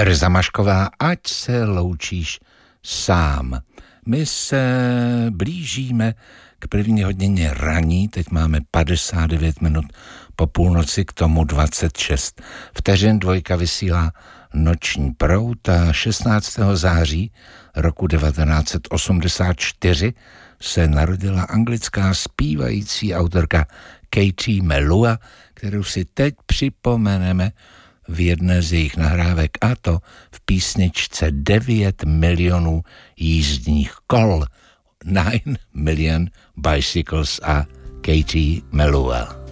Tereza Mašková, ať se loučíš sám. My se blížíme k první hodině raní, teď máme 59 minut po půlnoci, k tomu 26 vteřin. Dvojka vysílá Noční proud a 16. září roku 1984 se narodila anglická zpívající autorka Katie Melua, kterou si teď připomeneme v jedné z jejich nahrávek, a to v písničce 9 milionů jízdních kol. 9 million bicycles a Katie Melua.